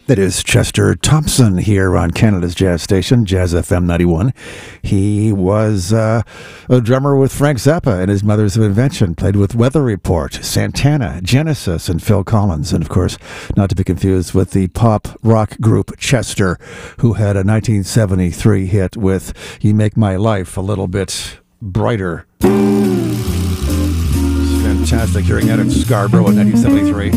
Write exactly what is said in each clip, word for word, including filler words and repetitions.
That is Chester Thompson here on Canada's Jazz Station, Jazz F M ninety-one. He was uh, a drummer with Frank Zappa and his Mothers of Invention, played with Weather Report, Santana, Genesis, and Phil Collins. And, of course, not to be confused with the pop rock group Chester, who had a nineteen seventy-three hit with You Make My Life a Little Bit Brighter. It's fantastic hearing that in Scarborough in nineteen seventy-three.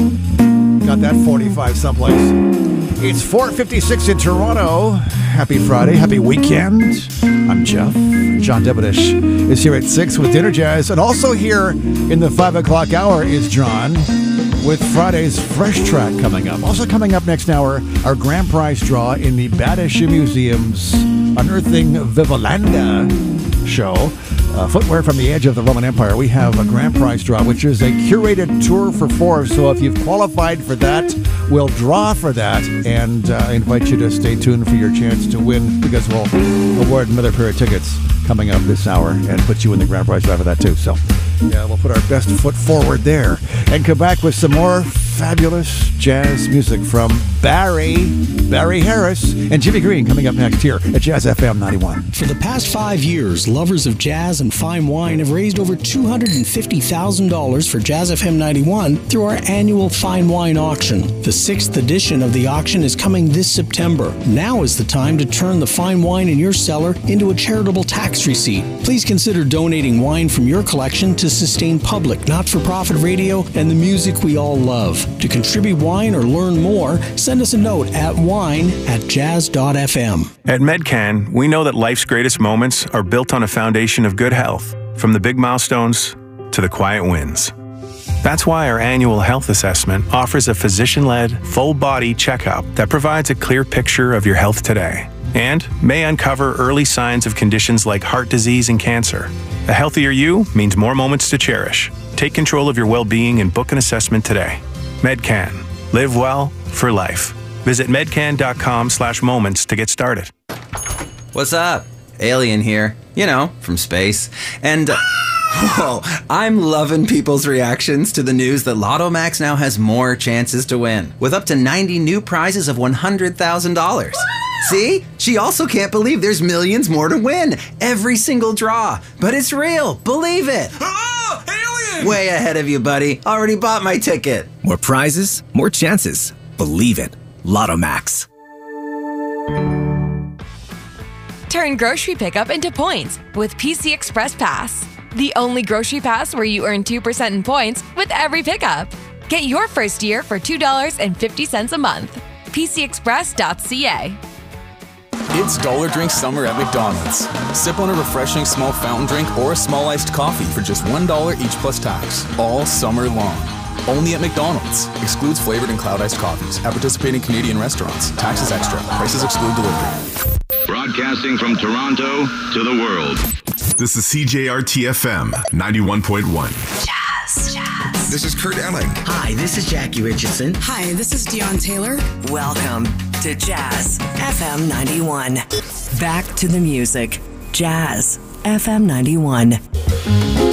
Got that forty-five someplace. It's four fifty-six in Toronto. Happy Friday. Happy weekend. I'm Jeff. John Debadish is here at six with Dinner Jazz. And also here in the five o'clock hour is John with Friday's Fresh Track coming up. Also coming up next hour, our grand prize draw in the Bad Issue Museum's Unearthing Vivalanda show. Uh, footwear from the edge of the Roman Empire. We have a grand prize draw, which is a curated tour for four. So if you've qualified for that, we'll draw for that, and uh, I invite you to stay tuned for your chance to win, because we'll award another pair of tickets coming up this hour and put you in the grand prize draw for that too. So yeah, we'll put our best foot forward there and come back with some more fabulous jazz music from Barry, Barry Harris, and Jimmy Green coming up next here at Jazz F M ninety-one. For the past five years, lovers of jazz and fine wine have raised over two hundred fifty thousand dollars for Jazz F M ninety-one through our annual fine wine auction. The sixth edition of the auction is coming this September. Now is the time to turn the fine wine in your cellar into a charitable tax receipt. Please consider donating wine from your collection to sustain public, not-for-profit radio and the music we all love. To contribute wine or learn more, send us a note at wine at jazz dot f m. At Medcan, we know that life's greatest moments are built on a foundation of good health, from the big milestones to the quiet wins. That's why our annual health assessment offers a physician-led, full-body checkup that provides a clear picture of your health today and may uncover early signs of conditions like heart disease and cancer. A healthier you means more moments to cherish. Take control of your well-being and book an assessment today. Medcan. Live well for life. Visit medcan.com slash moments to get started. What's up? Alien here. You know, from space. And, uh, whoa, I'm loving people's reactions to the news that Lotto Max now has more chances to win, with up to ninety new prizes of one hundred thousand dollars. See? She also can't believe there's millions more to win. Every single draw. But it's real. Believe it. Oh, alien! Way ahead of you, buddy. Already bought my ticket. More prizes, more chances. Believe it. Lotto Max. Turn grocery pickup into points with P C Express Pass. The only grocery pass where you earn two percent in points with every pickup. Get your first year for two dollars and fifty cents a month. P C express dot c a. It's Dollar Drink Summer at McDonald's. Sip on a refreshing small fountain drink or a small iced coffee for just one dollar each plus tax, all summer long. Only at McDonald's. Excludes flavored and cloud iced coffees. At participating Canadian restaurants. Taxes extra. Prices exclude delivery. Broadcasting from Toronto to the world. This is C J R T F M ninety-one point one. Jazz, jazz. This is Kurt Elling. Hi, this is Jackie Richardson. Hi, this is Dion Taylor. Welcome to Jazz F M ninety-one. Back to the music. Jazz F M ninety-one.